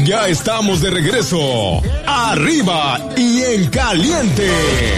Ya estamos de regreso. Arriba y en caliente.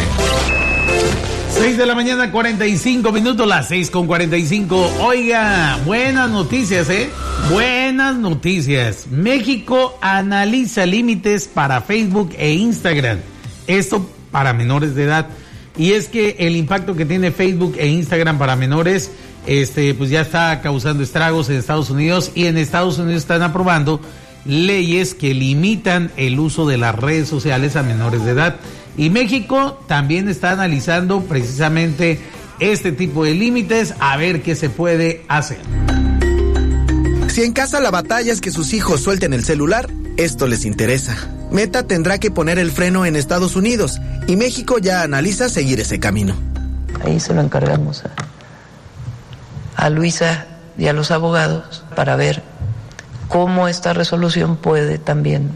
6 de la mañana, 45 minutos, las 6:45. Oiga, buenas noticias, Buenas noticias. México analiza límites para Facebook e Instagram. Esto para menores de edad. Y es que el impacto que tiene Facebook e Instagram para menores, pues ya está causando estragos en Estados Unidos, y en Estados Unidos están aprobando leyes que limitan el uso de las redes sociales a menores de edad. Y México también está analizando precisamente este tipo de límites, a ver qué se puede hacer. Si en casa la batalla es que sus hijos suelten el celular, esto les interesa. Meta tendrá que poner el freno en Estados Unidos, y México ya analiza seguir ese camino. Ahí se lo encargamos a Luisa y a los abogados para ver cómo esta resolución puede también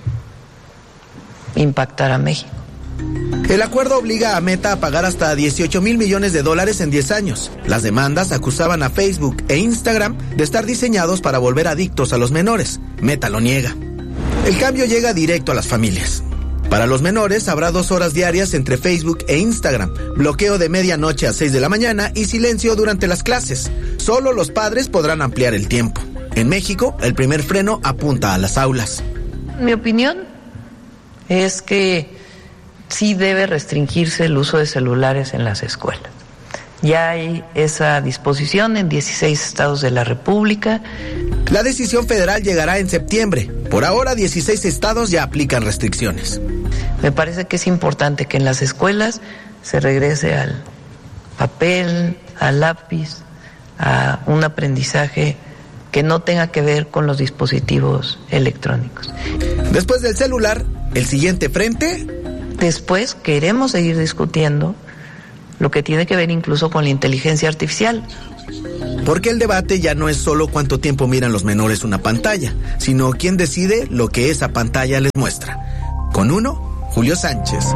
impactar a México. El acuerdo obliga a Meta a pagar hasta $18 mil millones en 10 años. Las demandas acusaban a Facebook e Instagram de estar diseñados para volver adictos a los menores. Meta lo niega. El cambio llega directo a las familias. Para los menores habrá 2 horas diarias entre Facebook e Instagram, bloqueo de medianoche a 6 de la mañana y silencio durante las clases. Solo los padres podrán ampliar el tiempo. En México, el primer freno apunta a las aulas. Mi opinión es que sí debe restringirse el uso de celulares en las escuelas. Ya hay esa disposición en 16 estados de la República. La decisión federal llegará en septiembre. Por ahora, 16 estados ya aplican restricciones. Me parece que es importante que en las escuelas se regrese al papel, al lápiz, a un aprendizaje que no tenga que ver con los dispositivos electrónicos. Después del celular, ¿el siguiente frente? Después queremos seguir discutiendo lo que tiene que ver incluso con la inteligencia artificial. Porque el debate ya no es solo cuánto tiempo miran los menores una pantalla, sino quién decide lo que esa pantalla les muestra. Con uno, Julio Sánchez.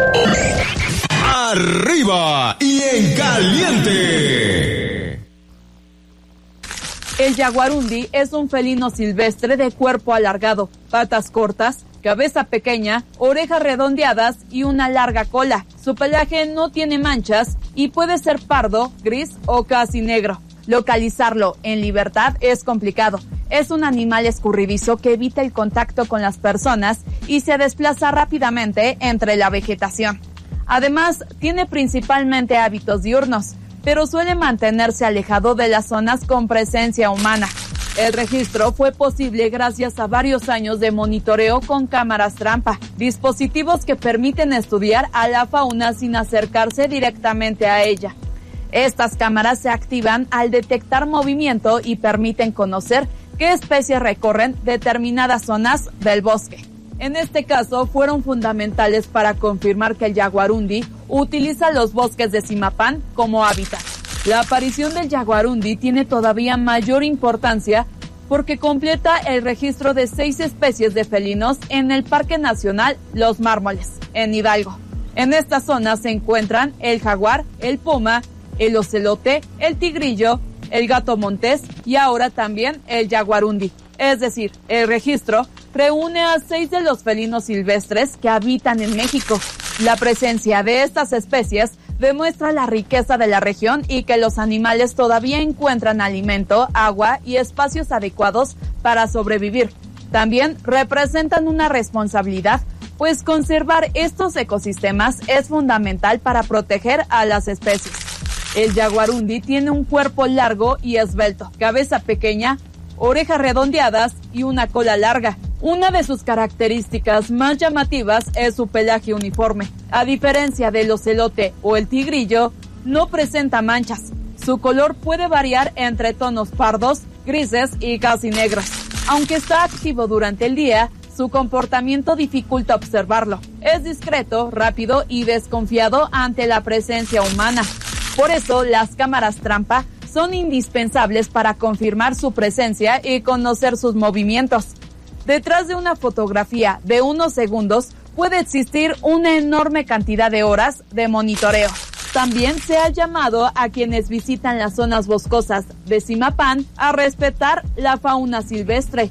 Arriba y en caliente. El jaguarundi es un felino silvestre de cuerpo alargado, patas cortas, cabeza pequeña, orejas redondeadas y una larga cola. Su pelaje no tiene manchas y puede ser pardo, gris o casi negro. Localizarlo en libertad es complicado. Es un animal escurridizo que evita el contacto con las personas y se desplaza rápidamente entre la vegetación. Además, tiene principalmente hábitos diurnos, pero suele mantenerse alejado de las zonas con presencia humana. El registro fue posible gracias a varios años de monitoreo con cámaras trampa, dispositivos que permiten estudiar a la fauna sin acercarse directamente a ella. Estas cámaras se activan al detectar movimiento y permiten conocer qué especies recorren determinadas zonas del bosque. En este caso, fueron fundamentales para confirmar que el jaguarundi utiliza los bosques de Zimapán como hábitat. La aparición del jaguarundi tiene todavía mayor importancia porque completa el registro de 6 especies de felinos en el Parque Nacional Los Mármoles, en Hidalgo. En esta zona se encuentran el jaguar, el puma, el ocelote, el tigrillo, el gato montés y ahora también el jaguarundi. Es decir, el registro reúne a 6 de los felinos silvestres que habitan en México. La presencia de estas especies demuestra la riqueza de la región y que los animales todavía encuentran alimento, agua y espacios adecuados para sobrevivir. También representan una responsabilidad, pues conservar estos ecosistemas es fundamental para proteger a las especies. El jaguarundi tiene un cuerpo largo y esbelto, cabeza pequeña, orejas redondeadas y una cola larga. Una de sus características más llamativas es su pelaje uniforme. A diferencia del ocelote o el tigrillo, no presenta manchas. Su color puede variar entre tonos pardos, grises y casi negros. Aunque está activo durante el día, su comportamiento dificulta observarlo. Es discreto, rápido y desconfiado ante la presencia humana. Por eso, las cámaras trampa son indispensables para confirmar su presencia y conocer sus movimientos. Detrás de una fotografía de unos segundos puede existir una enorme cantidad de horas de monitoreo. También se ha llamado a quienes visitan las zonas boscosas de Zimapán a respetar la fauna silvestre.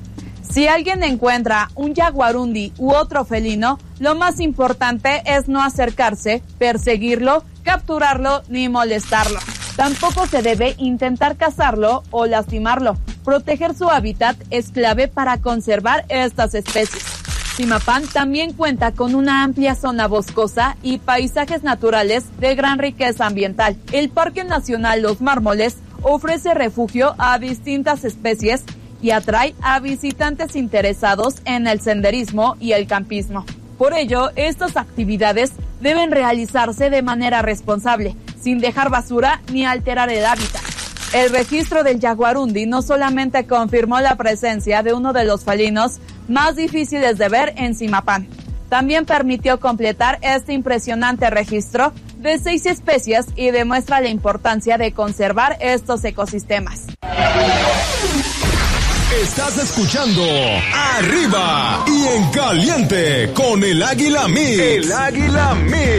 Si alguien encuentra un jaguarundi u otro felino, lo más importante es no acercarse, perseguirlo, capturarlo ni molestarlo. Tampoco se debe intentar cazarlo o lastimarlo. Proteger su hábitat es clave para conservar estas especies. Zimapán también cuenta con una amplia zona boscosa y paisajes naturales de gran riqueza ambiental. El Parque Nacional Los Mármoles ofrece refugio a distintas especies y atrae a visitantes interesados en el senderismo y el campismo. Por ello, estas actividades deben realizarse de manera responsable, sin dejar basura ni alterar el hábitat. El registro del jaguarundi no solamente confirmó la presencia de uno de los felinos más difíciles de ver en Zimapán, también permitió completar este impresionante registro de 6 especies y demuestra la importancia de conservar estos ecosistemas. Estás escuchando Arriba y en Caliente con el Águila Mix. El Águila Mix.